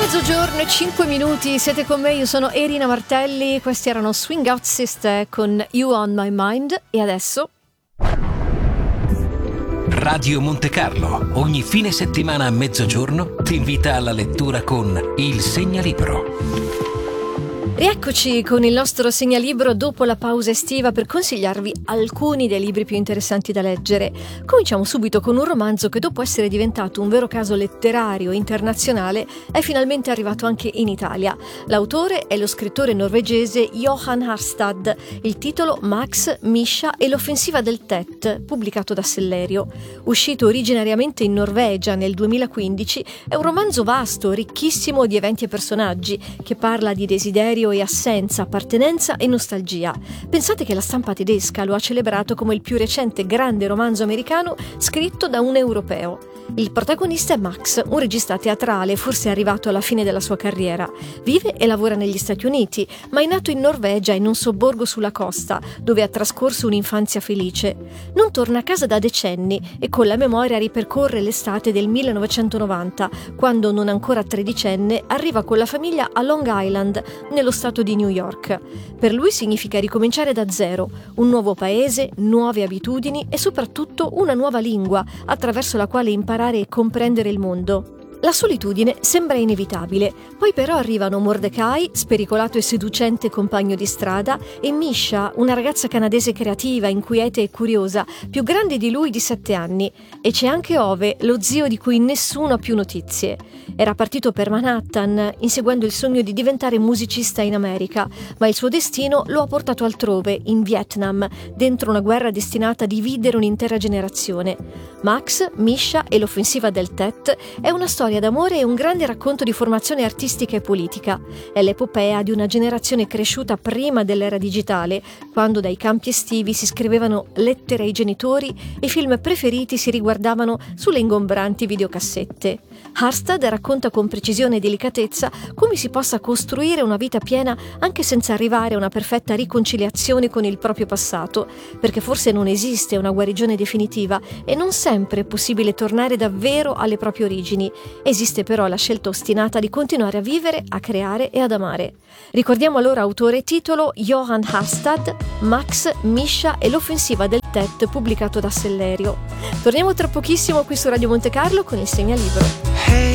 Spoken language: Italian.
Mezzogiorno e 5 minuti, siete con me, io sono Erina Martelli, questi erano Swing Out Sister con You On My Mind e adesso... Radio Monte Carlo, ogni fine settimana a mezzogiorno ti invita alla lettura con Il Segnalibro. Rieccoci con il nostro segnalibro dopo la pausa estiva per consigliarvi alcuni dei libri più interessanti da leggere. Cominciamo subito con un romanzo che dopo essere diventato un vero caso letterario internazionale è finalmente arrivato anche in Italia. L'autore è lo scrittore norvegese Johan Harstad, il titolo Max, Misha e l'offensiva del Tet, pubblicato da Sellerio. Uscito originariamente in Norvegia nel 2015, è un romanzo vasto, ricchissimo di eventi e personaggi, che parla di desiderio e assenza, appartenenza e nostalgia. Pensate che la stampa tedesca lo ha celebrato come il più recente grande romanzo americano scritto da un europeo. Il protagonista è Max, un regista teatrale, forse arrivato alla fine della sua carriera. Vive e lavora negli Stati Uniti, ma è nato in Norvegia in un sobborgo sulla costa, dove ha trascorso un'infanzia felice. Non torna a casa da decenni e con la memoria ripercorre l'estate del 1990, quando, non ancora tredicenne, arriva con la famiglia a Long Island, nello stato di New York. Per lui significa ricominciare da zero, un nuovo paese, nuove abitudini e soprattutto una nuova lingua, attraverso la quale imparare e comprendere il mondo. La solitudine sembra inevitabile, poi però arrivano Mordecai, spericolato e seducente compagno di strada, e Misha, una ragazza canadese creativa, inquieta e curiosa, più grande di lui di 7 anni. E c'è anche Ove, lo zio di cui nessuno ha più notizie. Era partito per Manhattan, inseguendo il sogno di diventare musicista in America, ma il suo destino lo ha portato altrove, in Vietnam, dentro una guerra destinata a dividere un'intera generazione. Max, Misha e l'offensiva del Tet è una storia d'amore e un grande racconto di formazione artistica e politica. È l'epopea di una generazione cresciuta prima dell'era digitale, quando dai campi estivi si scrivevano lettere ai genitori e i film preferiti si riguardavano sulle ingombranti videocassette. Harstad racconta con precisione e delicatezza come si possa costruire una vita piena anche senza arrivare a una perfetta riconciliazione con il proprio passato, perché forse non esiste una guarigione definitiva e non sempre è possibile tornare davvero alle proprie origini. Esiste però la scelta ostinata di continuare a vivere, a creare e ad amare. Ricordiamo allora autore e titolo Johan Harstad, Max, Misha e l'offensiva del Tet, pubblicato da Sellerio. Torniamo tra pochissimo qui su Radio Monte Carlo con il Segnalibro.